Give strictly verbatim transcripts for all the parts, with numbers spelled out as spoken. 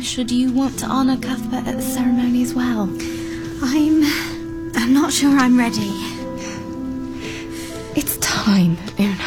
should you want to honor Cuthbert at the ceremony as well? I'm... I'm not sure I'm ready. It's time, Una.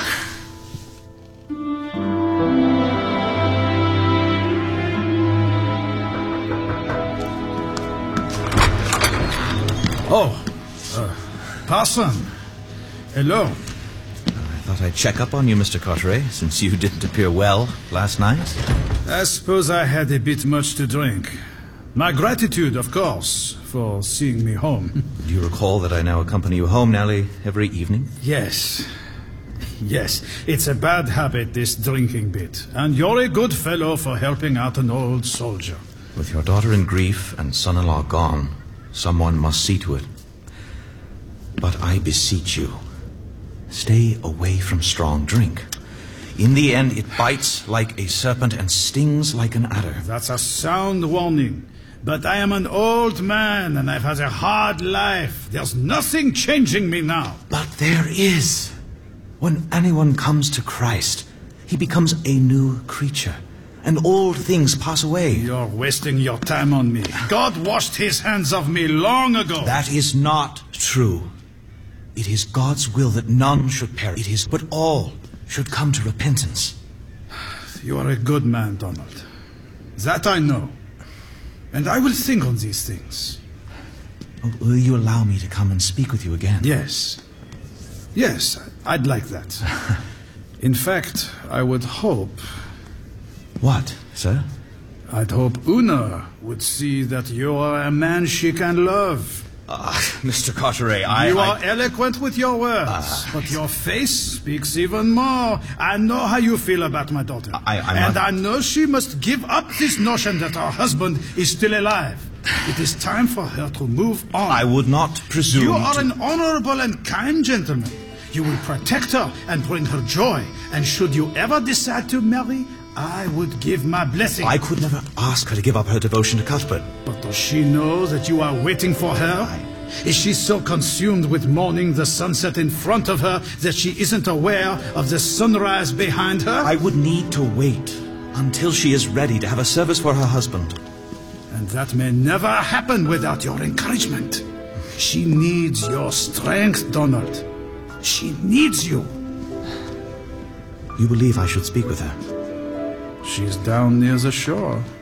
Oh, uh, Parson. Hello. I thought I'd check up on you, Mister Carteret, since you didn't appear well last night. I suppose I had a bit much to drink. My gratitude, of course, for seeing me home. Do you recall that I now accompany you home nearly every evening? Yes. Yes, it's a bad habit, this drinking bit. And you're a good fellow for helping out an old soldier. With your daughter in grief and son-in-law gone, someone must see to it. But I beseech you, stay away from strong drink. In the end, it bites like a serpent and stings like an adder. That's a sound warning. But I am an old man, and I've had a hard life. There's nothing changing me now. But there is. When anyone comes to Christ, he becomes a new creature, and old things pass away. You're wasting your time on me. God washed his hands of me long ago. That is not true. It is God's will that none should perish. It is, but all should come to repentance. You are a good man, Donald. That I know. And I will think on these things. Will you allow me to come and speak with you again? Yes. Yes, I'd like that. In fact, I would hope... What, sir? I'd hope Una would see that you are a man she can love. Uh, Mister Carteret, I... You I... are eloquent with your words, uh, but your face speaks even more. I know how you feel about my daughter. I, I'm and not... I know she must give up this notion that her husband is still alive. It is time for her to move on. I would not presume You are to... an honorable and kind gentleman. You will protect her and bring her joy. And should you ever decide to marry, I would give my blessing. I could never ask her to give up her devotion to Cuthbert. But does she know that you are waiting for her? I... Is she so consumed with mourning the sunset in front of her that she isn't aware of the sunrise behind her? I would need to wait until she is ready to have a service for her husband. And that may never happen without your encouragement. She needs your strength, Donald. She needs you. You believe I should speak with her? She's down near the shore.